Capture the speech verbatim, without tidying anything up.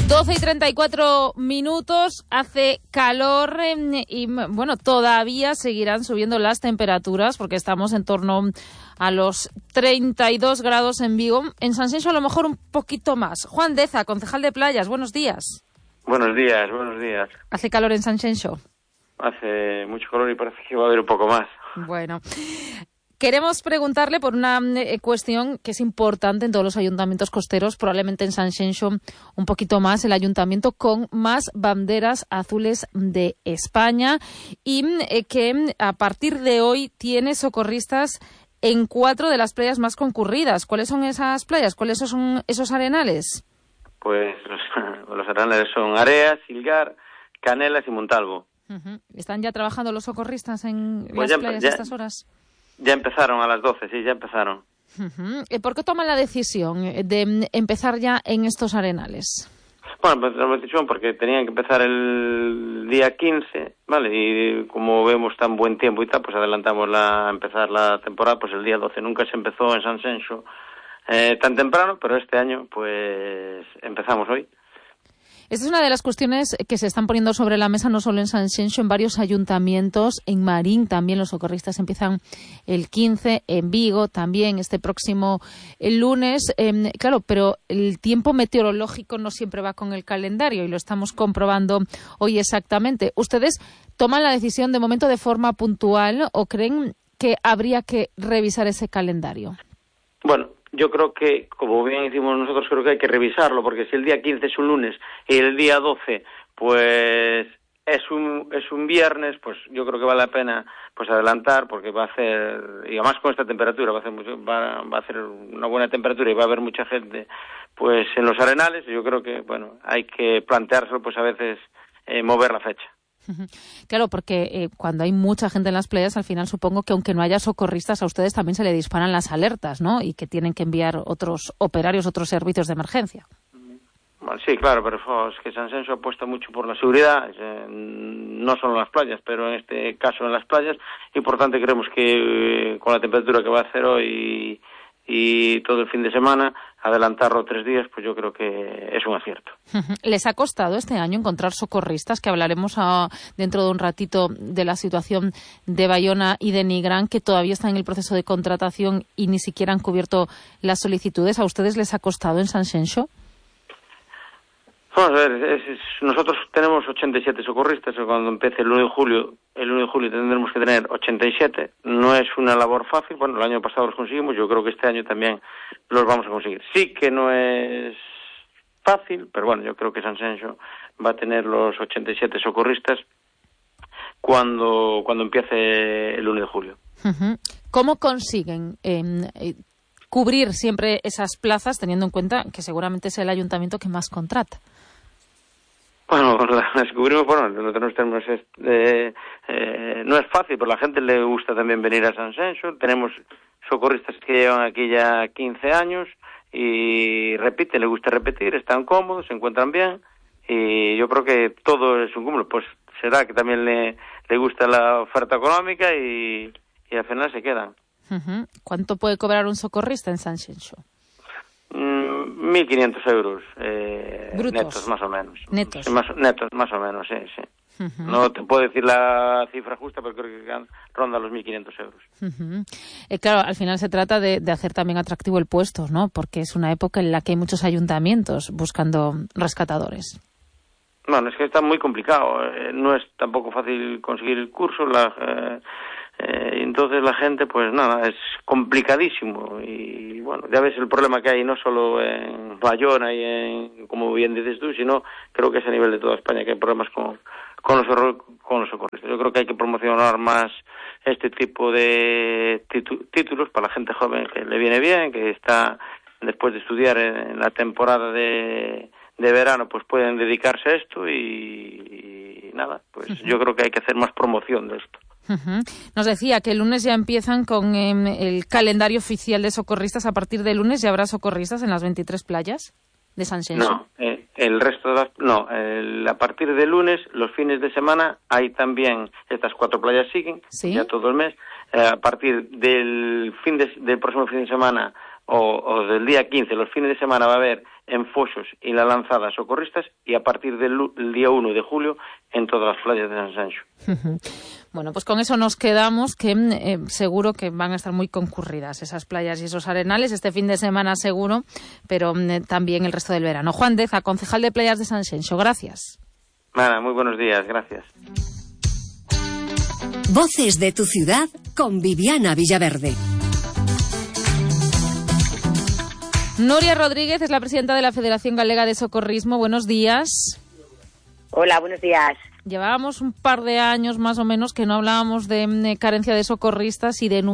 doce y treinta y cuatro minutos, hace calor eh, y bueno, todavía seguirán subiendo las temperaturas porque estamos en torno a los treinta y dos grados en Vigo. En Sanxenxo a lo mejor un poquito más. Juan Deza, concejal de playas, buenos días. Buenos días, buenos días. ¿Hace calor en Sanxenxo? Hace mucho calor y parece que va a haber un poco más. Bueno, queremos preguntarle por una eh, cuestión que es importante en todos los ayuntamientos costeros, probablemente en Sanxenxo un poquito más, el ayuntamiento con más banderas azules de España y eh, que a partir de hoy tiene socorristas en cuatro de las playas más concurridas. ¿Cuáles son esas playas? ¿Cuáles son esos arenales? Pues los, los arenales son Areas, Silgar, Canelas y Montalvo. Uh-huh. ¿Están ya trabajando los socorristas en pues las ya, playas ya, a estas horas? Ya empezaron a las doce, sí, ya empezaron. Uh-huh. ¿Por qué toman la decisión de empezar ya en estos arenales? Bueno, pues la decisión porque tenían que empezar el día quince, ¿vale? Y como vemos tan buen tiempo y tal, pues adelantamos la empezar la temporada, pues el día doce. Nunca se empezó en Sanxenxo eh, tan temprano, pero este año pues empezamos hoy. Esta es una de las cuestiones que se están poniendo sobre la mesa, no solo en Sanxenxo, en varios ayuntamientos. En Marín también los socorristas empiezan el quince, en Vigo también este próximo el lunes. Eh, claro, pero el tiempo meteorológico no siempre va con el calendario y lo estamos comprobando hoy exactamente. ¿Ustedes toman la decisión de momento de forma puntual o creen que habría que revisar ese calendario? Bueno, yo creo que, como bien hicimos nosotros, creo que hay que revisarlo, porque si el día quince es un lunes y el día doce, pues es un es un viernes, pues yo creo que vale la pena pues adelantar, porque va a hacer, y además con esta temperatura, va a hacer mucho, va, va a hacer una buena temperatura y va a haber mucha gente pues en los arenales. Yo creo que, bueno, hay que planteárselo, pues a veces eh, mover la fecha. Claro, porque eh, cuando hay mucha gente en las playas, al final supongo que aunque no haya socorristas, a ustedes también se le disparan las alertas, ¿no? Y que tienen que enviar otros operarios, otros servicios de emergencia. Bueno, sí, claro, pero es que Sanxenxo apuesta mucho por la seguridad, eh, no solo en las playas, pero en este caso en las playas, y por tanto creemos que eh, con la temperatura que va a hacer hoy y, y todo el fin de semana, adelantarlo tres días, pues yo creo que es un acierto. ¿Les ha costado este año encontrar socorristas? Que hablaremos a, dentro de un ratito de la situación de Bayona y de Nigrán, que todavía están en el proceso de contratación y ni siquiera han cubierto las solicitudes. ¿A ustedes les ha costado en Sanxenxo? Vamos a ver, es, es, nosotros tenemos ochenta y siete socorristas. Cuando empiece el uno de julio, el uno de julio tendremos que tener ochenta y siete. No es una labor fácil. Bueno, el año pasado los conseguimos, yo creo que este año también los vamos a conseguir. Sí que no es fácil, pero bueno, yo creo que Sanxenxo va a tener los ochenta y siete socorristas cuando cuando empiece el uno de julio. Uh-huh. ¿Cómo consiguen eh, eh, cubrir siempre esas plazas, teniendo en cuenta que seguramente es el ayuntamiento que más contrata? Bueno, las cubrimos, bueno, nosotros tenemos, eh, eh, no es fácil, pero a la gente le gusta también venir a Sanxenxo. Tenemos socorristas que llevan aquí ya quince años y repite, le gusta repetir, están cómodos, se encuentran bien, y yo creo que todo es un cúmulo. Pues será que también le, le gusta la oferta económica y, y al final se quedan. Uh-huh. ¿Cuánto puede cobrar un socorrista en Sanxenxo? mil quinientos euros eh, netos, más o menos. Netos. Sí, más, netos, más o menos, sí, sí. Uh-huh. No te puedo decir la cifra justa, pero creo que ronda los mil quinientos euros. Uh-huh. Eh, claro, al final se trata de, de hacer también atractivo el puesto, ¿no? Porque es una época en la que hay muchos ayuntamientos buscando rescatadores. Bueno, es que está muy complicado. Eh, no es tampoco fácil conseguir el curso. La, eh, eh, entonces la gente, pues nada, es complicadísimo. Y bueno, ya ves el problema que hay no solo en Bayona y en, como bien dices tú, sino creo que es a nivel de toda España, que hay problemas con, con, los, con los socorristas. Yo creo que hay que promocionar más este tipo de titu- títulos para la gente joven que le viene bien, que está después de estudiar en la temporada de... de verano, pues pueden dedicarse a esto y, y nada, pues uh-huh. Yo creo que hay que hacer más promoción de esto. Uh-huh. Nos decía que el lunes ya empiezan con eh, el calendario oficial de socorristas. A partir del lunes ya habrá socorristas en las veintitrés playas de Sanxenxo. No, eh, el resto de las... No, el, a partir del lunes, los fines de semana, hay también, estas cuatro playas siguen, ¿sí? Ya todo el mes. Eh, a partir del fin de, del próximo fin de semana o, o del día quince, los fines de semana, va a haber en Foxos y La Lanzada socorristas, y a partir del el día uno de julio en todas las playas de San Sancho. Bueno, pues con eso nos quedamos, que eh, seguro que van a estar muy concurridas esas playas y esos arenales este fin de semana seguro, pero eh, también el resto del verano. Juan Deza, concejal de Playas de San Xenxo, gracias. Nada, muy buenos días, gracias. Voces de tu ciudad con Viviana Villaverde. Nuria Rodríguez es la presidenta de la Federación Galega de Socorrismo. Buenos días. Hola, buenos días. Llevábamos un par de años más o menos que no hablábamos de, de carencia de socorristas y de